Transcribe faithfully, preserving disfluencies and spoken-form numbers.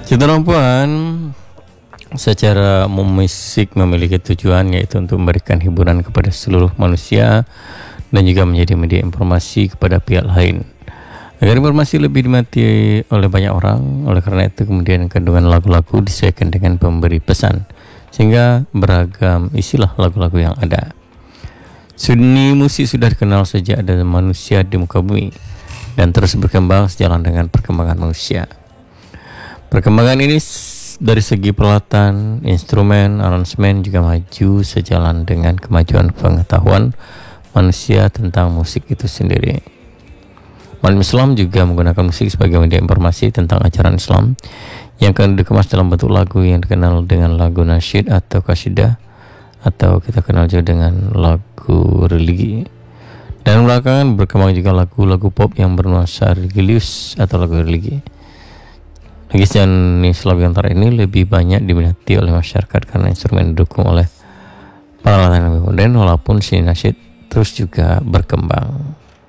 Saudara puan, secara musik memiliki tujuan yaitu untuk memberikan hiburan kepada seluruh manusia dan juga menjadi media informasi kepada pihak lain agar informasi lebih diminati oleh banyak orang. Oleh karena itu kemudian kandungan lagu-lagu disesuaikan dengan pemberi pesan sehingga beragam isilah lagu-lagu yang ada. Seni musik sudah dikenal sejak ada manusia di muka bumi dan terus berkembang sejalan dengan perkembangan manusia. Perkembangan ini dari segi peralatan, instrumen, aransemen juga maju sejalan dengan kemajuan pengetahuan manusia tentang musik itu sendiri. Umat Islam juga menggunakan musik sebagai media informasi tentang ajaran Islam yang akan dikemas dalam bentuk lagu yang dikenal dengan lagu nasyid atau qasidah, atau kita kenal juga dengan lagu religi. Dan belakangan berkembang juga lagu-lagu pop yang bernuansa religius atau lagu religi. Lagi jenis lagu yang antara ini lebih banyak diminati oleh masyarakat karena instrumen didukung oleh peralatan yang lebih modern, walaupun seni nasyid terus juga berkembang.